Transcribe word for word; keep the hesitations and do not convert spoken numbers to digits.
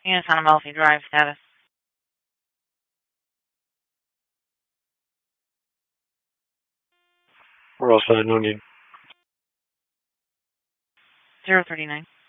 Units on Amalfi Drive, status. We're all set, no need. zero thirty-nine.